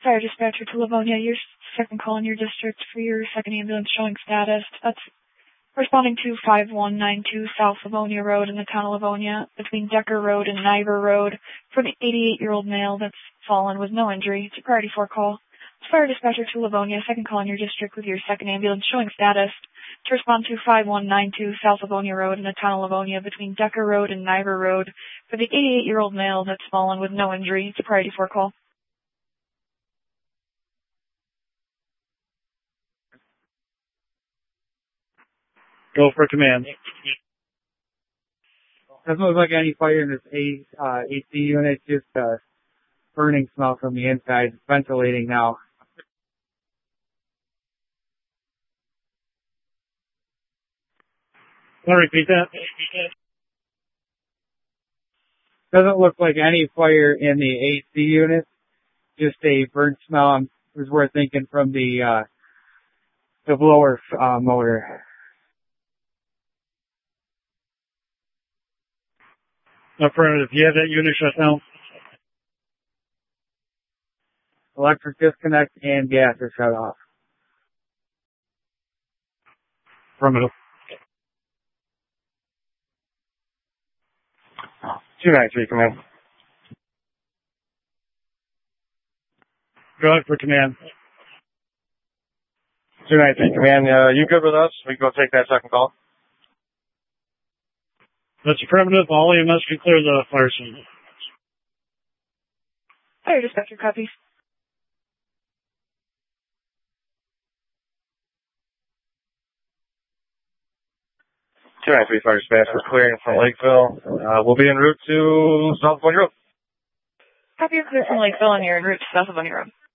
Fire dispatcher to Livonia, your second call in your district for your second ambulance showing status. That's responding to 5192 South Livonia Road in the town of Livonia between Decker Road and Niver Road for the 88-year-old male that's fallen with no injury. It's a priority 4 call. Fire dispatcher to Livonia, second call in your district with your second ambulance showing status to respond to 5192 South Livonia Road in the town of Livonia between Decker Road and Niver Road for the 88-year-old male that's fallen with no injury. It's a priority 4 call. Go for command. Doesn't look like any fire in this AC unit, just burning smell from the inside. It's ventilating now. Can I repeat that? Doesn't look like any fire in the AC unit, just a burnt smell. Is we're thinking from the blower motor. Affirmative. You have that unit shut down? Electric disconnect and gas are shut off. Affirmative. 293, command. Go ahead for command. 293, command. You good with us? We can go take that second call. That's affirmative. All EMS can clear the fire scene. Fire dispatcher copies. Two 293 fire dispatch. We're clearing from Lakeville. We'll be en route to South Livonia Road. Copy, you're clear from Lakeville and you're en route to South Livonia Road.